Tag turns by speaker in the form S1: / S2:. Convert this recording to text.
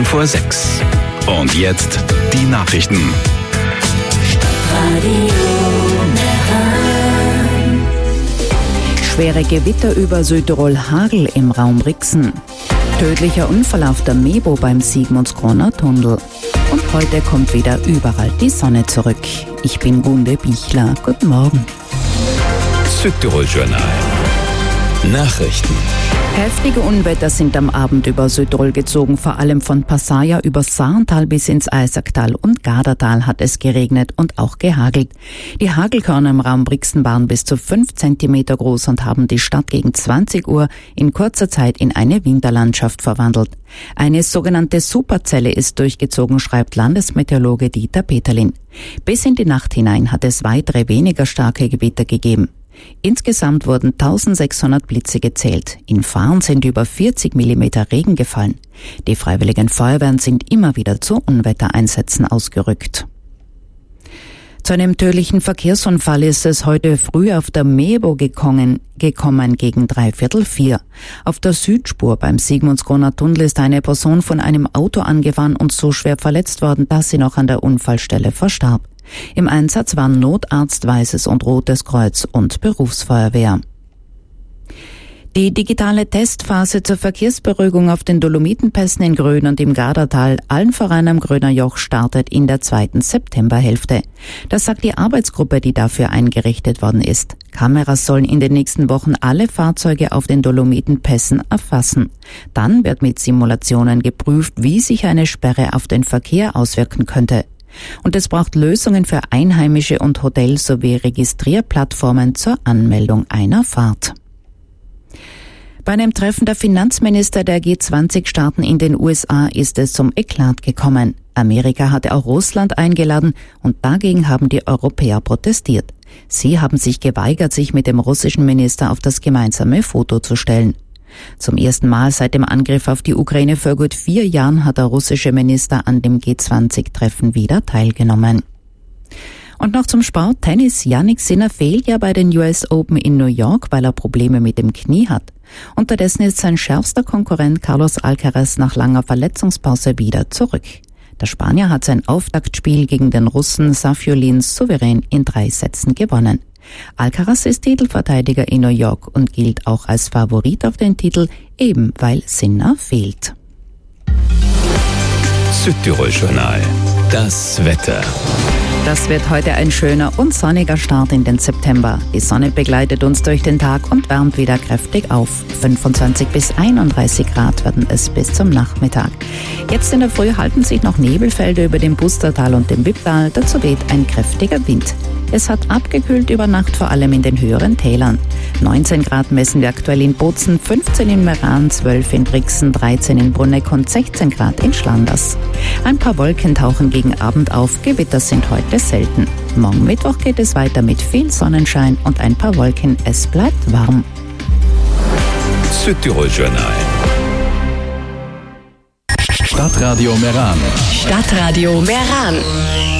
S1: Vor 6. Und jetzt die Nachrichten.
S2: Schwere Gewitter über Südtirol, Hagel im Raum Rixen. Tödlicher Unfall auf der Mebo beim Sigmundskroner Tunnel. Und heute kommt wieder überall die Sonne zurück. Ich bin Gunde Bichler. Guten Morgen.
S1: Südtirol Journal. Nachrichten.
S2: Heftige Unwetter sind am Abend über Südtirol gezogen. Vor allem von Passaia über Saarntal bis ins Eisacktal und Gardatal hat es geregnet und auch gehagelt. Die Hagelkörner im Raum Brixen waren bis zu 5 Zentimeter groß und haben die Stadt gegen 20 Uhr in kurzer Zeit in eine Winterlandschaft verwandelt. Eine sogenannte Superzelle ist durchgezogen, schreibt Landesmeteorologe Dieter Peterlin. Bis in die Nacht hinein hat es weitere weniger starke Gewitter gegeben. Insgesamt wurden 1600 Blitze gezählt. In Fahren sind über 40 Millimeter Regen gefallen. Die Freiwilligen Feuerwehren sind immer wieder zu Unwettereinsätzen ausgerückt. Zu einem tödlichen Verkehrsunfall ist es heute früh auf der Mebo gekommen gegen 3/4. Auf der Südspur beim Sigmundskroner Tunnel ist eine Person von einem Auto angefahren und so schwer verletzt worden, dass sie noch an der Unfallstelle verstarb. Im Einsatz waren Notarzt, Weißes und Rotes Kreuz und Berufsfeuerwehr. Die digitale Testphase zur Verkehrsberuhigung auf den Dolomitenpässen in Grön und im Gardatal, allen voran am Gröner Joch, startet in der 2. Septemberhälfte. Das sagt die Arbeitsgruppe, die dafür eingerichtet worden ist. Kameras sollen in den nächsten Wochen alle Fahrzeuge auf den Dolomitenpässen erfassen. Dann wird mit Simulationen geprüft, wie sich eine Sperre auf den Verkehr auswirken könnte. Und es braucht Lösungen für Einheimische und Hotels sowie Registrierplattformen zur Anmeldung einer Fahrt. Bei einem Treffen der Finanzminister der G20-Staaten in den USA ist es zum Eklat gekommen. Amerika hatte auch Russland eingeladen und dagegen haben die Europäer protestiert. Sie haben sich geweigert, sich mit dem russischen Minister auf das gemeinsame Foto zu stellen. Zum ersten Mal seit dem Angriff auf die Ukraine vor gut 4 Jahren hat der russische Minister an dem G20-Treffen wieder teilgenommen. Und noch zum Sport. Tennis. Jannik Sinner fehlt ja bei den US Open in New York, weil er Probleme mit dem Knie hat. Unterdessen ist sein schärfster Konkurrent Carlos Alcaraz nach langer Verletzungspause wieder zurück. Der Spanier hat sein Auftaktspiel gegen den Russen Safiullin souverän in 3 Sätzen gewonnen. Alcaraz ist Titelverteidiger in New York und gilt auch als Favorit auf den Titel, eben weil Sinner fehlt.
S1: Südtirol Journal. Das Wetter.
S2: Das wird heute ein schöner und sonniger Start in den September. Die Sonne begleitet uns durch den Tag und wärmt wieder kräftig auf. 25 bis 31 Grad werden es bis zum Nachmittag. Jetzt in der Früh halten sich noch Nebelfelder über dem Bustertal und dem Wipptal. Dazu weht ein kräftiger Wind. Es hat abgekühlt über Nacht, vor allem in den höheren Tälern. 19 Grad messen wir aktuell in Bozen, 15 in Meran, 12 in Brixen, 13 in Bruneck und 16 Grad in Schlanders. Ein paar Wolken tauchen gegen Abend auf, Gewitter sind heute selten. Morgen Mittwoch geht es weiter mit viel Sonnenschein und ein paar Wolken. Es bleibt warm.
S1: Südtirol Journal. Stadtradio Meran.
S3: Stadtradio Meran.